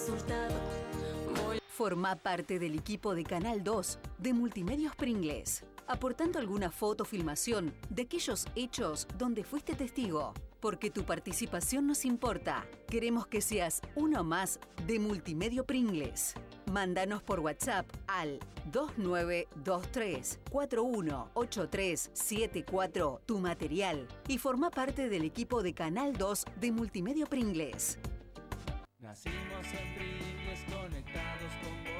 Formá parte del equipo de Canal 2 de Multimedios Pringles, aportando alguna foto o filmación de aquellos hechos donde fuiste testigo. Porque tu participación nos importa. Queremos que seas uno más de Multimedio Pringles. Mándanos por WhatsApp al 2923-418374 tu material y forma parte del equipo de Canal 2 de Multimedio Pringles. Nacimos en Pringles, conectados con